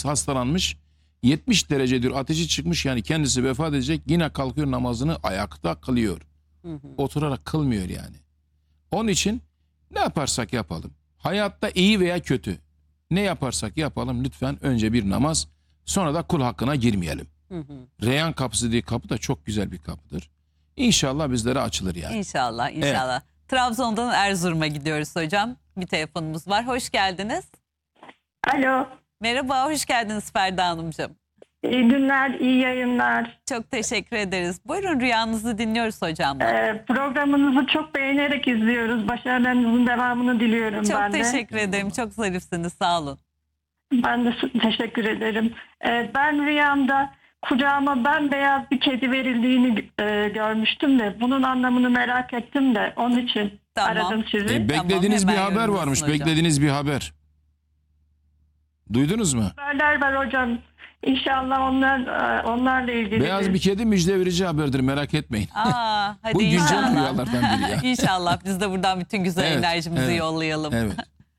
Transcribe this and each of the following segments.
Efendimiz hastalanmış. 70 derece diyor ateşi çıkmış, yani kendisi vefat edecek. Yine kalkıyor, namazını ayakta kılıyor. Oturarak kılmıyor yani. Onun için ne yaparsak yapalım, hayatta iyi veya kötü ne yaparsak yapalım, lütfen önce bir namaz, sonra da kul hakkına girmeyelim. Reyhan kapısı diye kapı da çok güzel bir kapıdır. İnşallah bizlere açılır yani. İnşallah, inşallah. Evet. Trabzon'dan Erzurum'a gidiyoruz hocam. Bir telefonumuz var. Hoş geldiniz. Alo. Merhaba, hoş geldiniz Ferda Hanımcığım. İyi günler, iyi yayınlar. Çok teşekkür ederiz. Buyurun, rüyanızı dinliyoruz hocam. Programınızı çok beğenerek izliyoruz. Başarılarınızın devamını diliyorum çok ben de. Çok teşekkür ederim. Çok zarifsiniz. Sağ olun. Ben de teşekkür ederim. Ben rüyamda kucağıma bembeyaz bir kedi verildiğini görmüştüm de bunun anlamını merak ettim de onun için aradım sizi. Beklediğiniz Tamam, bir haber varmış. hocam. Beklediğiniz bir haber. Duydunuz mu? Haberler var hocam. İnşallah onlarla ilgili. Beyaz bir kedi müjde verici haberdir, merak etmeyin. Hadi Bu güncel inşallah. rüyalardan biri ya. İnşallah biz de buradan bütün güzel Evet, enerjimizi evet, yollayalım. Evet.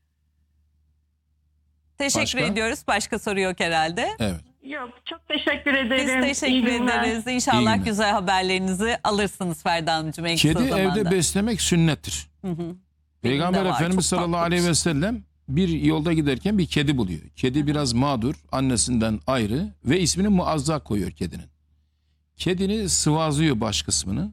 Teşekkür Başka? ediyoruz. Başka soru yok herhalde. Evet. Yok, çok teşekkür ederim. Biz teşekkür ederiz. İyi İnşallah günler. güzel haberlerinizi alırsınız Ferda Hanımcığım en kısa Kedi zamanda. evde beslemek sünnettir. Peygamber Benim de var, Efendimiz çok sallallahu aleyhi ve sellem bir yolda giderken bir kedi buluyor. Kedi biraz mağdur, annesinden ayrı ve ismini Muazza koyuyor kedinin. Kedini sıvazlıyor baş kısmını.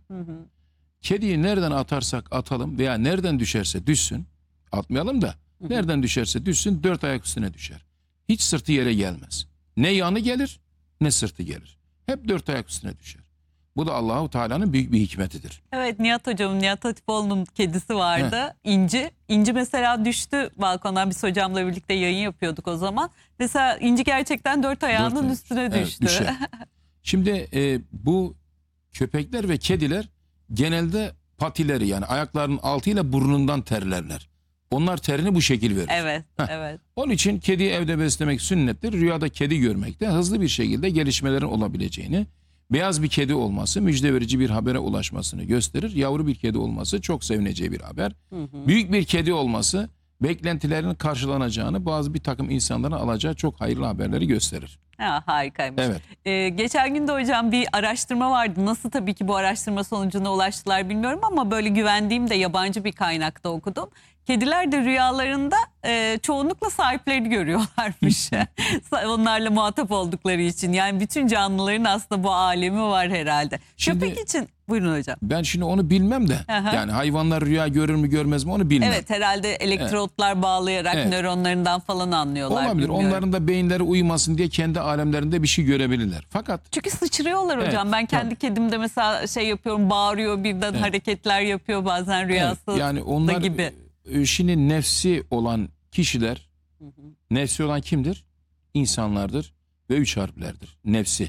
Kediyi nereden atarsak atalım veya nereden düşerse düşsün, atmayalım da nereden düşerse düşsün 4 ayak üstüne düşer. Hiç sırtı yere gelmez. Ne yanı gelir ne sırtı gelir. Hep 4 ayak üstüne düşer. Bu da Allahu Teala'nın büyük bir hikmetidir. Evet, Nihat hocamın, Nihat Hatipoğlu'nun kedisi vardı. İnci. İnci mesela düştü balkondan, biz hocamla birlikte yayın yapıyorduk o zaman. Mesela İnci gerçekten 4 ayağının üstüne düştü. Evet, düşer. Şimdi bu köpekler ve kediler genelde patileri, yani ayaklarının altıyla burnundan terlerler. Onlar terini bu şekil verir. Evet, evet. Onun için kediyi evde beslemek sünnettir. Rüyada kedi görmekte hızlı bir şekilde gelişmelerin olabileceğini, beyaz bir kedi olması müjde verici bir habere ulaşmasını gösterir. Yavru bir kedi olması çok sevineceği bir haber. Büyük bir kedi olması beklentilerin karşılanacağını, bazı bir takım insanların alacağı çok hayırlı haberleri gösterir. Harikaymış. Evet. Geçen gün de hocam bir araştırma vardı. Nasıl tabii ki bu araştırma sonucuna ulaştılar bilmiyorum ama böyle güvendiğim de yabancı bir kaynakta okudum. Kediler de rüyalarında çoğunlukla sahiplerini görüyorlarmış. Onlarla muhatap oldukları için. Yani bütün canlıların aslında bu alemi var herhalde. Şimdi, köpek için buyurun hocam. Ben şimdi onu bilmem de yani hayvanlar rüya görür mü görmez mi onu bilmem. Evet, herhalde elektrotlar bağlayarak nöronlarından falan anlıyorlar. Olabilir. Bilmiyorum. Onların da beyinleri uyumasın diye kendi alemlerinde bir şey görebilirler. Fakat çünkü sıçrıyorlar hocam. Evet, ben kendi kedimde mesela şey yapıyorum, bağırıyor, birden hareketler yapıyor bazen rüyası. Evet, yani onlar gibi. Şimdi nefsi olan kişiler, nefsi olan kimdir? İnsanlardır ve 3 harflerdir. Nefsi.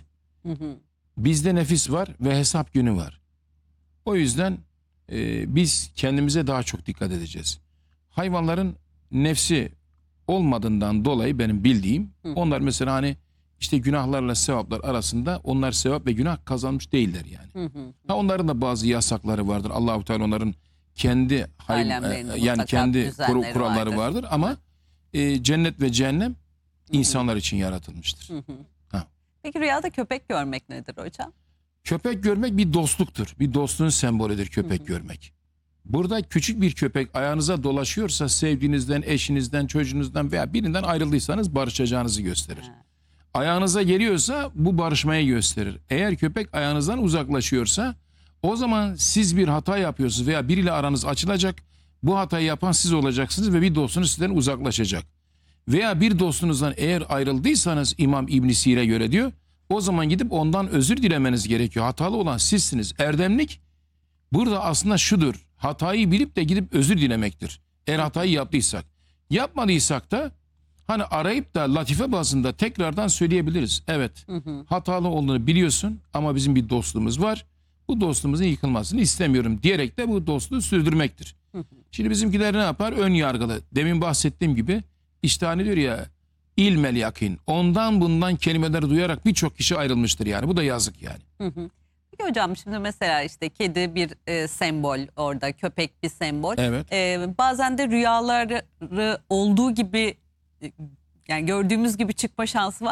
Bizde nefis var ve hesap günü var. O yüzden biz kendimize daha çok dikkat edeceğiz. Hayvanların nefsi olmadığından dolayı benim bildiğim, onlar mesela hani işte günahlarla sevaplar arasında onlar sevap ve günah kazanmış değiller yani. Onların da bazı yasakları vardır. Allahu Teala onların kendi yani kendi kuralları vardır ama cennet ve cehennem insanlar için yaratılmıştır. Peki rüyada köpek görmek nedir hocam? Köpek görmek bir dostluktur. Bir dostluğun sembolüdür köpek görmek. Burada küçük bir köpek ayağınıza dolaşıyorsa sevdiğinizden, eşinizden, çocuğunuzdan veya birinden ayrıldıysanız barışacağınızı gösterir. Ayağınıza geliyorsa bu barışmayı gösterir. Eğer köpek ayağınızdan uzaklaşıyorsa o zaman siz bir hata yapıyorsunuz veya biriyle aranız açılacak. Bu hatayı yapan siz olacaksınız ve bir dostunuz sizden uzaklaşacak. Veya bir dostunuzdan eğer ayrıldıysanız İmam İbn Sir'e göre diyor, o zaman gidip ondan özür dilemeniz gerekiyor. Hatalı olan sizsiniz. Erdemlik burada aslında şudur. Hatayı bilip de gidip özür dilemektir. Eğer hatayı yaptıysak. Yapmadıysak da hani arayıp da latife bazında tekrardan söyleyebiliriz. Evet, hatalı olduğunu biliyorsun ama bizim bir dostluğumuz var. Bu dostluğumuzun yıkılmasını istemiyorum diyerek de bu dostluğu sürdürmektir. Şimdi bizimkiler ne yapar? Ön yargılı. Demin bahsettiğim gibi işte hani diyor ya, ilmel yakin. Ondan bundan kelimeler duyarak birçok kişi ayrılmıştır yani. Bu da yazık yani. Peki hocam, şimdi mesela işte kedi bir sembol, orada köpek bir sembol. Evet. Bazen de rüyaları olduğu gibi, yani gördüğümüz gibi çıkma şansı var.